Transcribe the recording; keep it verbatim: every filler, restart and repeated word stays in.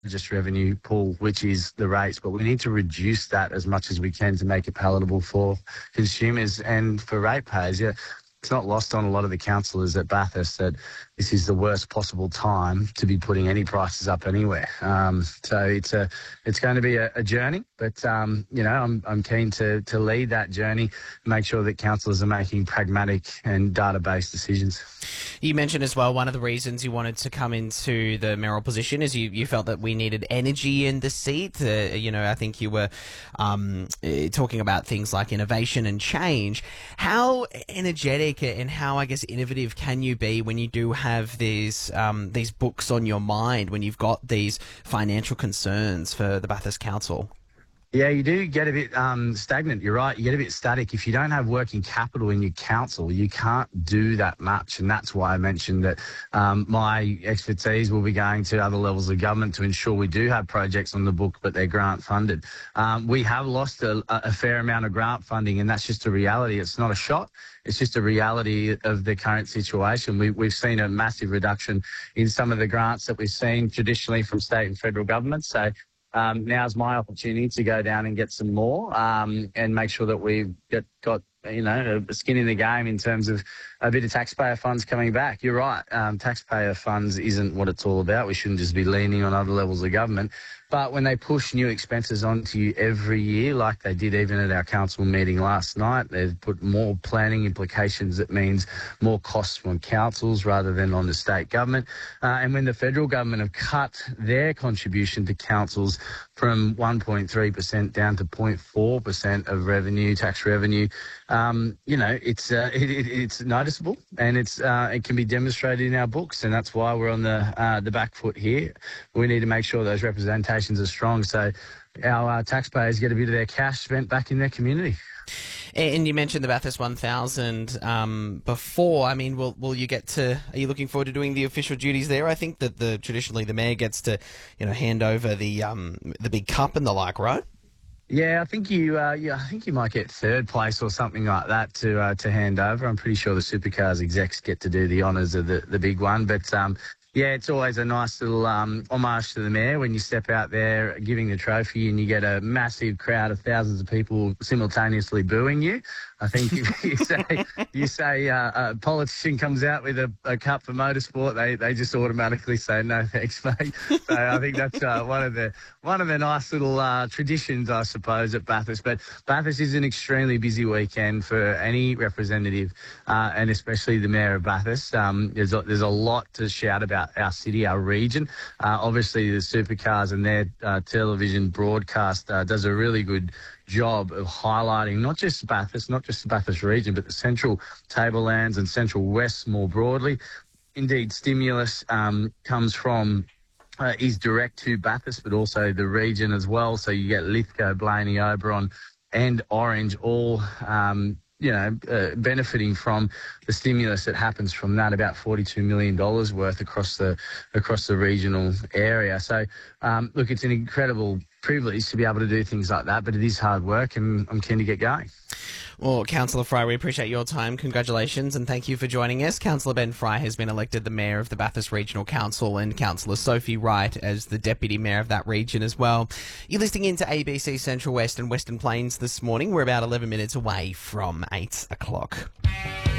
just revenue pool, which is the rates, but we need to reduce that as much as we can to make it palatable for consumers and for ratepayers. Yeah, it's not lost on a lot of the councillors at Bathurst that this is the worst possible time to be putting any prices up anywhere. Um, so it's a it's going to be a, a journey, but um, you know I'm I'm keen to to lead that journey, make sure that councillors are making pragmatic and data-based decisions. You mentioned as well one of the reasons you wanted to come into the mayoral position is you, you felt that we needed energy in the seat. Uh, you know, I think you were um, uh, talking about things like innovation and change. How energetic and how, I guess, innovative can you be when you do have these um, these books on your mind, when you've got these financial concerns for the Bathurst Council? Yeah, you do get a bit um, stagnant. You're right. You get a bit static. If you don't have working capital in your council, you can't do that much. And that's why I mentioned that um, my expertise will be going to other levels of government to ensure we do have projects on the book, but they're grant funded. Um, we have lost a, a fair amount of grant funding, and that's just a reality. It's not a shot. It's just a reality of the current situation. We, we've seen a massive reduction in some of the grants that we've seen traditionally from state and federal governments. So Um, now's my opportunity to go down and get some more um, and make sure that we've got, got you know, a skin in the game in terms of a bit of taxpayer funds coming back. You're right. Um, taxpayer funds isn't what it's all about. We shouldn't just be leaning on other levels of government. But when they push new expenses onto you every year, like they did even at our council meeting last night, they've put more planning implications. That means more costs from councils rather than on the state government. Uh, and when the federal government have cut their contribution to councils from one point three percent down to zero point four percent of revenue, tax revenue, um, you know, it's uh, it, it, it's noticeable, and it's uh, it can be demonstrated in our books, and that's why we're on the uh, the back foot here. We need to make sure those representations are strong, so our uh, taxpayers get a bit of their cash spent back in their community. And you mentioned the Bathurst one thousand um, before. I mean, will will you get to? Are you looking forward to doing the official duties there? I think that the traditionally the mayor gets to, you know, hand over the um, the big cup and the like, right? Yeah, I think you. Uh, yeah, I think you might get third place or something like that to uh, to hand over. I'm pretty sure the Supercars execs get to do the honours of the the big one, but. Um, Yeah, it's always a nice little um, homage to the mayor when you step out there giving the trophy and you get a massive crowd of thousands of people simultaneously booing you. I think if you say you say uh, a politician comes out with a, a cup for motorsport, they, they just automatically say no thanks, mate. So I think that's uh, one of the one of the nice little uh, traditions, I suppose, at Bathurst. But Bathurst is an extremely busy weekend for any representative, uh, and especially the mayor of Bathurst. Um, there's a, there's a lot to shout about our city, our region. Uh, obviously, the Supercars and their uh, television broadcast uh, does a really good job of highlighting not just Bathurst, not just the Bathurst region, but the central tablelands and central west more broadly. Indeed, stimulus um, comes from uh, is direct to Bathurst, but also the region as well. So you get Lithgow, Blaney, Oberon and Orange all um, you know, uh, benefiting from the stimulus that happens from that, about forty-two million dollars worth across the across the regional area. So, um, look, it's an incredible privilege to be able to do things like that, but it is hard work, and I'm keen to get going. Well, Councillor Fry, we appreciate your time. Congratulations and thank you for joining us. Councillor Ben Fry has been elected the Mayor of the Bathurst Regional Council, and Councillor Sophie Wright as the Deputy Mayor of that region as well. You're listening into A B C Central West and Western Plains this morning. We're about eleven minutes away from eight o'clock.